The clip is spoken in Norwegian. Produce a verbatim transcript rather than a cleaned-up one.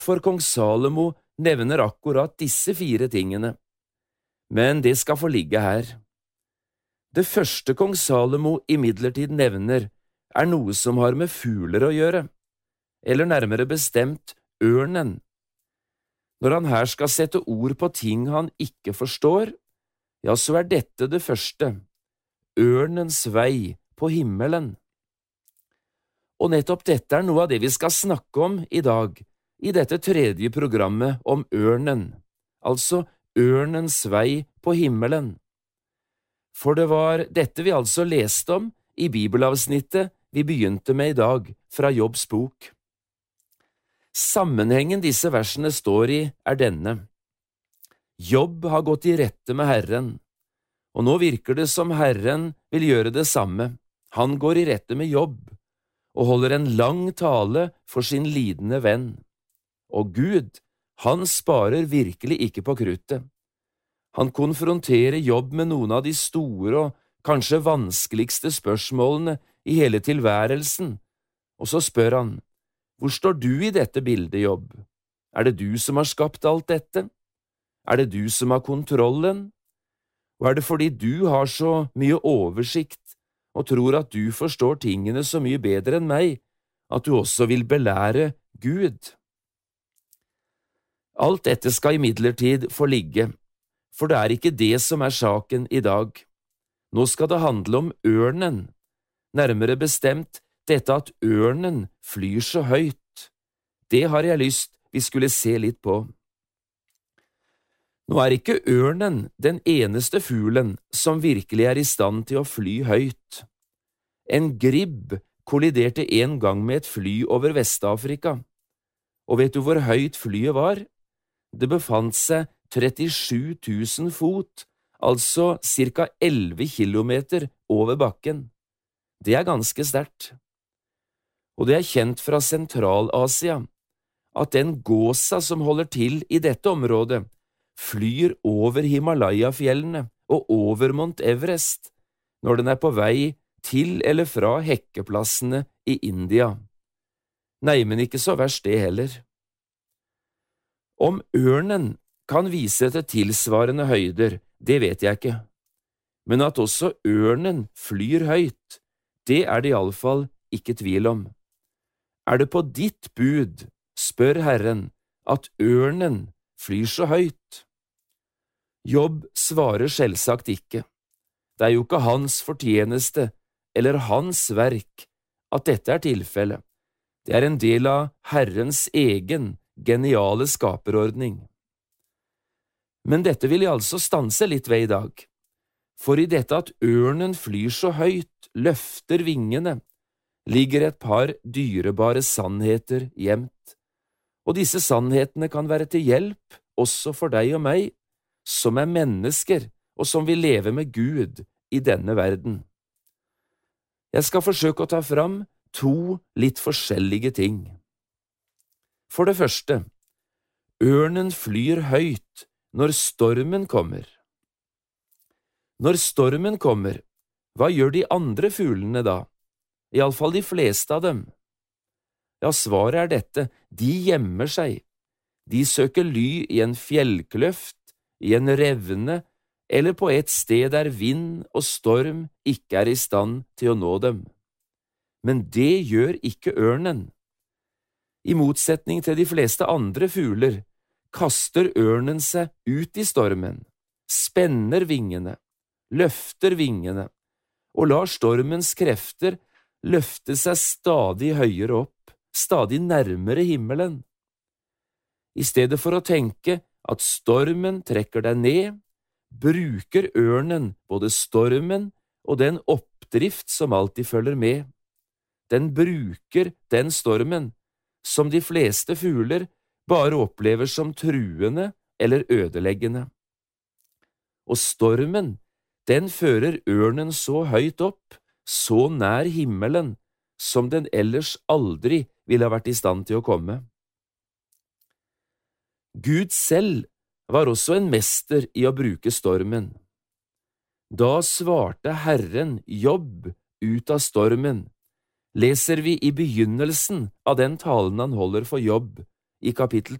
for kong Salomo nevner akkurat disse fire tingene. Men det skal få ligge her. Det første kong Salomo imidlertid nevner, er noe som har med fugler å gjøre, eller nærmere bestemt ørnen. Når han her skal sette ord på ting han ikke forstår, ja, så er dette det første, ørnens vei på himmelen. Og nettopp dette er noe av det vi skal snakke om i dag, i dette tredje programmet om ørnen, altså ørnens vei på himmelen. For det var dette vi altså leste om i bibelavsnittet vi begynte med i dag fra Jobbs bok. Sammenhengen disse versene står i er denne. Jobb har gått i rette med Herren, og nå virker det som Herren vil gjøre det samme. Han går i rette med Jobb, og holder en lang tale for sin lidende venn. Og Gud, han sparer virkelig ikke på kruttet. Han konfronterer Jobb med noen av de store og kanskje vanskeligste spørsmålene i hele tilværelsen, og så spør han, hvor står du i dette bildet, Jobb? Er det du som har skapt alt dette? Er det du som har kontrollen? Og er det fordi du har så mye oversikt og tror at du forstår tingene så mye bedre enn meg, at du også vil belære Gud? Alt dette skal imidlertid få ligge, for det er ikke det som er saken i dag. Nå skal det handle om ørnen, nærmere bestemt dette at ørnen flyr så høyt. Det har jeg lyst vi skulle se litt på. Nå er ikke ørnen den eneste fuglen som virkelig er i stand til å fly høyt. En gribb kolliderte en gang med et fly over Vest-Afrika. Og vet du hvor høyt flyet var? Det befant seg trettisju tusen fot, altså cirka elleve kilometer over bakken. Det er ganske sterkt. Og det er kjent fra Sentral-Asia at den gåsa som holder til i dette området, flyr over Himalaya-fjellene og over Mount Everest når den er på vei til eller fra hekkeplassene i India. Nei, men ikke så verst det heller. Om ørnen kan vise til tilsvarende høyder, det vet jeg ikke. Men at også ørnen flyr høyt, det er det i alle fall ikke tvil om. Er det på ditt bud, spør Herren, at ørnen flyr så høyt? Jobb svarer selvsagt ikke. Det er jo ikke hans fortjeneste eller hans verk at dette er tilfellet. Det er en del av Herrens egen geniale skaperordning. Men dette vil jeg altså stanse litt ved i dag. For i dette at ørnen flyr så høyt, løfter vingene, ligger et par dyrebare sannheter gjemt. Og disse sannhetene kan være til hjelp også for deg og meg, som er mennesker og som vil leve med Gud i denne verden. Jeg skal forsøke å ta fram to litt forskjellige ting. For det første, ørnen flyr høyt når stormen kommer. Når stormen kommer, hva gjør de andre fuglene da? I alle fall de fleste av dem. Ja, svaret er dette, de gjemmer seg. De søker ly i en fjellkløft, i en revne, eller på et sted der vind og storm ikke er i stand til å nå dem. Men det gjør ikke ørnen. I motsetning til de fleste andre fugler, kaster ørnen seg ut i stormen, spenner vingene, løfter vingene, og lar stormens krefter løfte seg stadig høyere opp, stadig nærmere himmelen. I stedet for å tenke at stormen trekker deg ned, bruker ørnen både stormen og den oppdrift som alltid følger med. Den bruker den stormen, som de fleste fugler bare opplever som truende eller ødeleggende. Og stormen, den fører ørnen så høyt opp, så nær himmelen, som den ellers aldri ville ha vært i stand til å komme. Gud selv var også en mester i å bruke stormen. Da svarte Herren Jobb ut av stormen, leser vi i begynnelsen av den talen han holder for Jobb, i kapittel